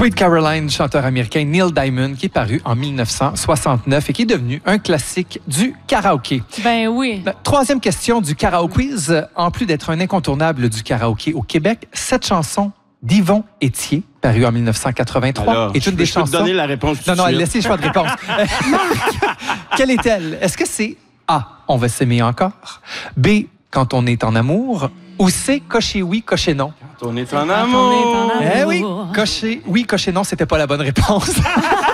Sweet Caroline, chanteur américain Neil Diamond, qui est paru en 1969 et qui est devenu un classique du karaoké. Ben oui. La troisième question du Karaoke Quiz. En plus d'être un incontournable du karaoké au Québec, cette chanson d'Yvon Étier, parue en 1983, Alors, est une des chansons... Je peux te donner la réponse tout de Non, suite. laissez le choix de réponse. Quelle est-elle? Est-ce que c'est A, on va s'aimer encore, B, quand on est en amour, ou C, cocher oui, cocher non? Quand on est en amour. Eh oui, cocher oui, cocher non, c'était pas la bonne réponse.